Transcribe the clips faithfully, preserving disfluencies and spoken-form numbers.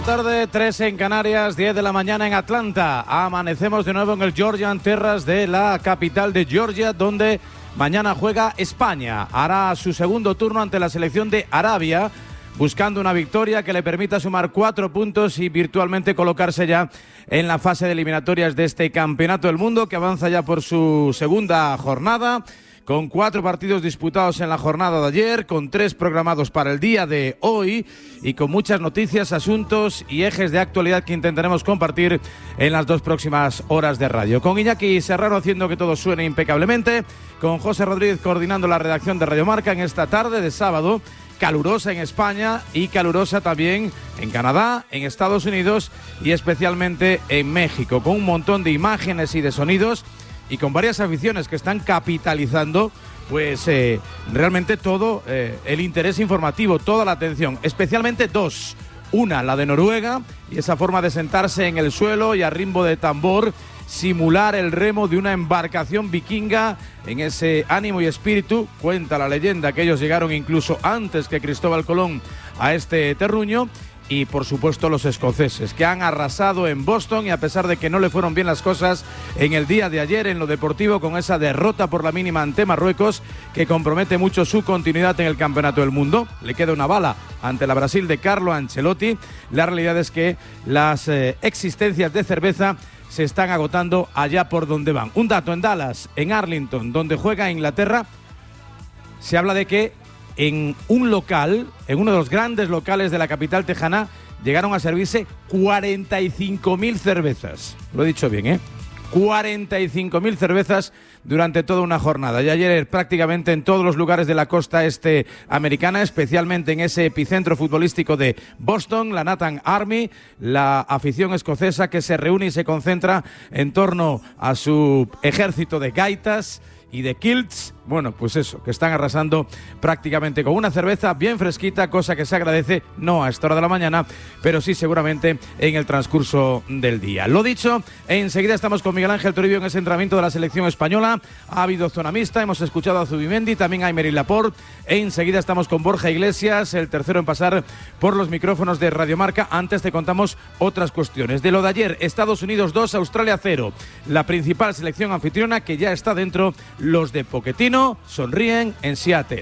tarde, tres en Canarias, diez de la mañana en Atlanta. Amanecemos de nuevo en el Georgian Terrace de la capital de Georgia, donde mañana juega España. Hará su segundo turno ante la selección de Arabia, buscando una victoria que le permita sumar cuatro puntos y virtualmente colocarse ya en la fase de eliminatorias de este Campeonato del Mundo, que avanza ya por su segunda jornada, con cuatro partidos disputados en la jornada de ayer, con tres programados para el día de hoy y con muchas noticias, asuntos y ejes de actualidad que intentaremos compartir en las dos próximas horas de radio. Con Iñaki Serrano haciendo que todo suene impecablemente, con José Rodríguez coordinando la redacción de Radio Marca en esta tarde de sábado, calurosa en España y calurosa también en Canadá, en Estados Unidos y especialmente en México, con un montón de imágenes y de sonidos y con varias aficiones que están capitalizando pues eh, realmente todo eh, el interés informativo, toda la atención, especialmente dos. Una, la de Noruega, y esa forma de sentarse en el suelo y a ritmo de tambor simular el remo de una embarcación vikinga en ese ánimo y espíritu. Cuenta la leyenda que ellos llegaron incluso antes que Cristóbal Colón a este terruño. Y por supuesto los escoceses, que han arrasado en Boston, y a pesar de que no le fueron bien las cosas en el día de ayer en lo deportivo, con esa derrota por la mínima ante Marruecos que compromete mucho su continuidad en el Campeonato del Mundo, le queda una bala ante la Brasil de Carlo Ancelotti. La realidad es que las eh, existencias de cerveza se están agotando allá por donde van. Un dato: en Dallas, en Arlington, donde juega Inglaterra, se habla de que en un local, en uno de los grandes locales de la capital tejana, llegaron a servirse cuarenta y cinco mil cervezas. Lo he dicho bien, ¿eh? cuarenta y cinco mil cervezas durante toda una jornada. Y ayer prácticamente en todos los lugares de la costa este americana, especialmente en ese epicentro futbolístico de Boston, la Nathan Army, la afición escocesa que se reúne y se concentra en torno a su ejército de gaitas y de kilts. Bueno, pues eso, que están arrasando prácticamente con una cerveza bien fresquita, cosa que se agradece, no a esta hora de la mañana, pero sí seguramente en el transcurso del día. Lo dicho, enseguida estamos con Miguel Ángel Toribio en ese entrenamiento de la selección española. Ha habido zona mixta, hemos escuchado a Zubimendi, también a Aymeric Laporte. Enseguida estamos con Borja Iglesias, el tercero en pasar por los micrófonos de Radio Marca. Antes te contamos otras cuestiones. De lo de ayer, Estados Unidos dos, Australia cero. La principal selección anfitriona que ya está dentro, los de Pochettino, sonríen en Seattle.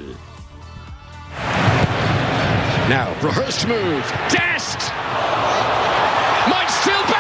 Now, rehearsed move. Dest! Might still be!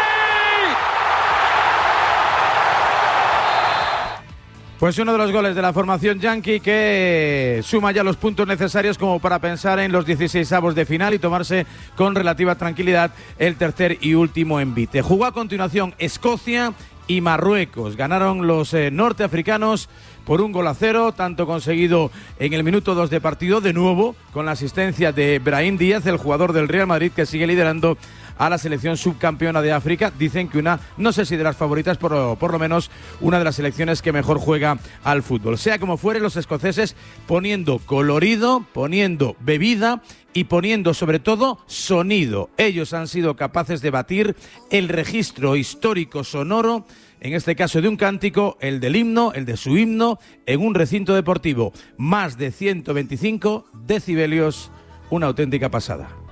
Pues uno de los goles de la formación yankee que suma ya los puntos necesarios como para pensar en los dieciseisavos de final y tomarse con relativa tranquilidad el tercer y último envite. Jugó a continuación Escocia y Marruecos. Ganaron los eh, norteafricanos por un gol a cero, tanto conseguido en el minuto dos de partido, de nuevo con la asistencia de Brahim Díaz, el jugador del Real Madrid, que sigue liderando a la selección subcampeona de África. Dicen que una, no sé si de las favoritas, pero por lo menos una de las selecciones que mejor juega al fútbol. Sea como fuere, los escoceses poniendo colorido, poniendo bebida y poniendo sobre todo sonido. Ellos han sido capaces de batir el registro histórico sonoro, en este caso de un cántico, el del himno, el de su himno, en un recinto deportivo. Más de ciento veinticinco decibelios, una auténtica pasada.